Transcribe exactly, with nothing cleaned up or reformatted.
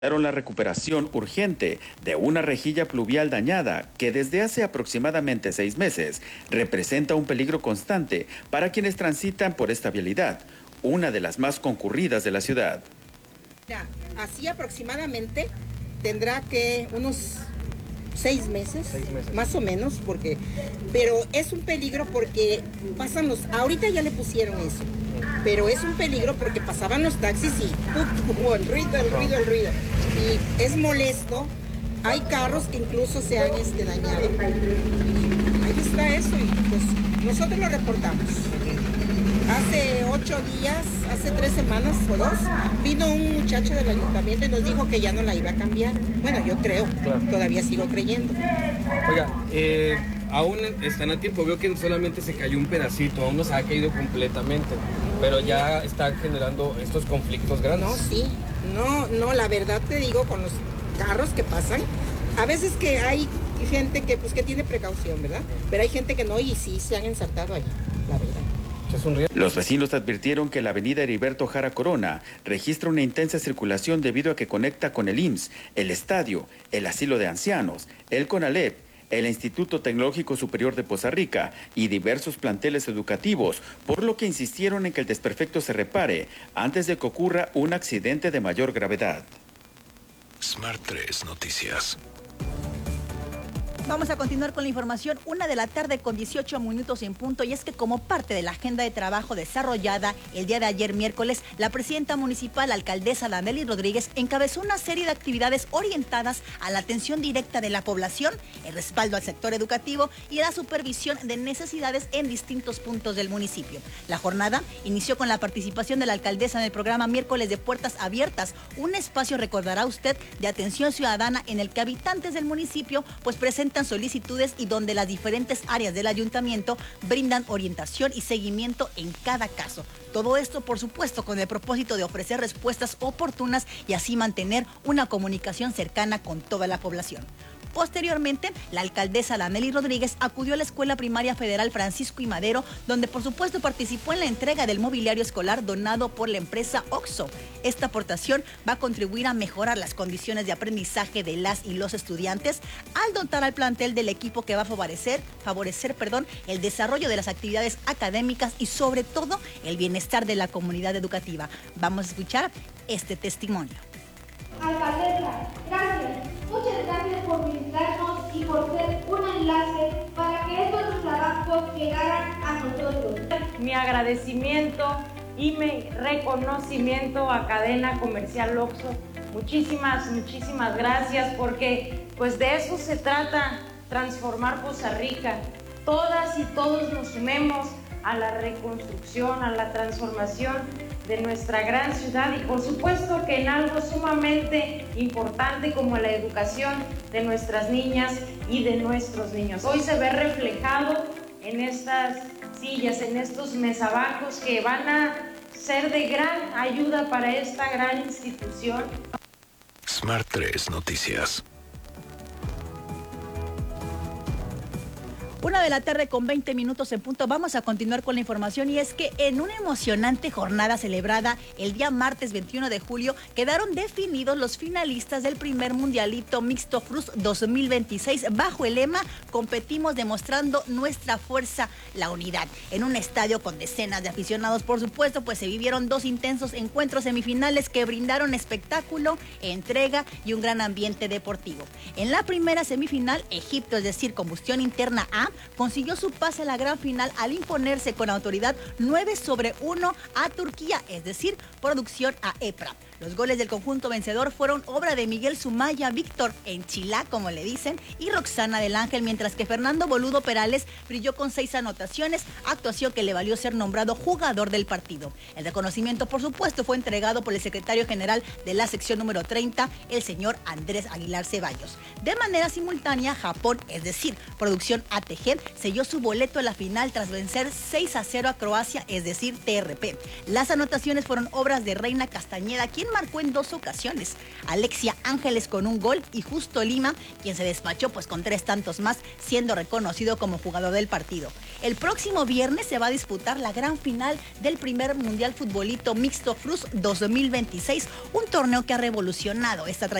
La recuperación urgente de una rejilla pluvial dañada que desde hace aproximadamente seis meses representa un peligro constante para quienes transitan por esta vialidad, una de las más concurridas de la ciudad. Ya, así aproximadamente tendrá que unos seis meses, seis meses, más o menos, porque, pero es un peligro porque pasan los, ahorita ya le pusieron eso, pero es un peligro porque pasaban los taxis y uh, uh, el ruido, el ruido, el ruido, y es molesto. Hay carros que incluso se han este, dañado. Ahí está eso y pues nosotros lo reportamos. Hace ocho días, hace tres semanas o dos, vino un muchacho del ayuntamiento y nos dijo que ya no la iba a cambiar. Bueno, yo creo, claro. Todavía sigo creyendo. Oiga, eh, aún están a tiempo, veo que solamente se cayó un pedacito, aún no se ha caído completamente, pero ya están generando estos conflictos grandes. No, sí, no, no, la verdad te digo, con los carros que pasan, a veces que hay gente que, pues, que tiene precaución, ¿verdad? Pero hay gente que no y sí se han ensartado ahí, la verdad. Los vecinos advirtieron que la avenida Heriberto Jara Corona registra una intensa circulación debido a que conecta con el I M S S, el estadio, el asilo de ancianos, el CONALEP, el Instituto Tecnológico Superior de Poza Rica y diversos planteles educativos, por lo que insistieron en que el desperfecto se repare antes de que ocurra un accidente de mayor gravedad. Smart tres Noticias. Vamos a continuar con la información, una de la tarde con dieciocho minutos en punto, y es que como parte de la agenda de trabajo desarrollada el día de ayer miércoles, la presidenta municipal, alcaldesa Danely Rodríguez, encabezó una serie de actividades orientadas a la atención directa de la población, el respaldo al sector educativo y la supervisión de necesidades en distintos puntos del municipio. La jornada inició con la participación de la alcaldesa en el programa Miércoles de Puertas Abiertas, un espacio, recordará usted, de atención ciudadana en el que habitantes del municipio pues presentan solicitudes y donde las diferentes áreas del ayuntamiento brindan orientación y seguimiento en cada caso. Todo esto, por supuesto, con el propósito de ofrecer respuestas oportunas y así mantener una comunicación cercana con toda la población. Posteriormente, la alcaldesa Danely Rodríguez acudió a la Escuela Primaria Federal Francisco I. Madero, donde por supuesto participó en la entrega del mobiliario escolar donado por la empresa OXXO. Esta aportación va a contribuir a mejorar las condiciones de aprendizaje de las y los estudiantes al dotar al plantel del equipo que va a favorecer, favorecer, perdón, el desarrollo de las actividades académicas y sobre todo el bienestar de la comunidad educativa. Vamos a escuchar este testimonio. Alcaldesa, gracias. Muchas gracias por visitarnos y por ser un enlace para que estos trabajos llegaran a nosotros. Mi agradecimiento y mi reconocimiento a Cadena Comercial OXXO. Muchísimas, muchísimas gracias, porque pues de eso se trata, transformar Poza Rica. Todas y todos nos sumemos a la reconstrucción, a la transformación de nuestra gran ciudad y por supuesto que en algo sumamente importante como la educación de nuestras niñas y de nuestros niños. Hoy se ve reflejado en estas sillas, en estos mesabancos que van a ser de gran ayuda para esta gran institución. Smart tres Noticias. Una de la tarde con veinte minutos en punto. Vamos a continuar con la información y es que en una emocionante jornada celebrada el día martes veintiuno de julio quedaron definidos los finalistas del primer Mundialito Mixto Cruz dos mil veintiséis bajo el lema "Competimos demostrando nuestra fuerza, la unidad". En un estadio con decenas de aficionados, por supuesto, pues se vivieron dos intensos encuentros semifinales que brindaron espectáculo, entrega y un gran ambiente deportivo. En la primera semifinal, Egipto, es decir, Combustión Interna A, consiguió su pase a la gran final al imponerse con autoridad nueve sobre uno a Turquía, es decir, Producción a EPRA. Los goles del conjunto vencedor fueron obra de Miguel Sumaya, Víctor Enchilá, como le dicen, y Roxana del Ángel, mientras que Fernando Boludo Perales brilló con seis anotaciones, actuación que le valió ser nombrado jugador del partido. El reconocimiento, por supuesto, fue entregado por el secretario general de la sección número treinta, el señor Andrés Aguilar Ceballos. De manera simultánea, Japón, es decir, Producción A T G, selló su boleto a la final tras vencer seis a cero a Croacia, es decir, T R P. Las anotaciones fueron obras de Reina Castañeda, quien marcó en dos ocasiones. Alexia Ángeles con un gol y Justo Lima, quien se despachó pues con tres tantos más, siendo reconocido como jugador del partido. El próximo viernes se va a disputar la gran final del primer Mundial Futbolito Mixto F R U S dos mil veintiséis, un torneo que ha revolucionado esta tradición